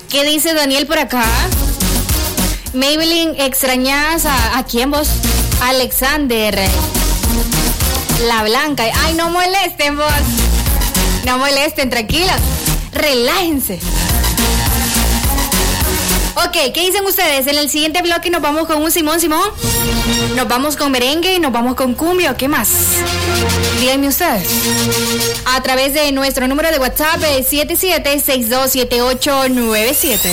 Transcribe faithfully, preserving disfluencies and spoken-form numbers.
¿Qué dice Daniel por acá? Maybelline, ¿extrañas a, a quién vos? Alexander. La Blanca. Ay, no molesten vos. No molesten, tranquilos. Relájense. Ok, ¿qué dicen ustedes? En el siguiente bloque nos vamos con un Simón Simón. Nos vamos con merengue y nos vamos con cumbia. ¿Qué más? Díganme ustedes. A través de nuestro número de WhatsApp siete siete seis dos siete ocho nueve siete.